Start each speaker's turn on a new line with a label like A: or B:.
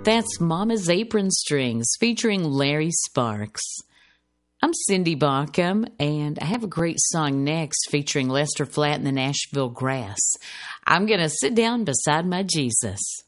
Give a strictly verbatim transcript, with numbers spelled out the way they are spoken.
A: That's Mama's Apron Strings featuring Larry Sparks. I'm Cindy Baucom, and I have a great song next featuring Lester Flatt and the Nashville Grass. I'm going to sit down beside my Jesus.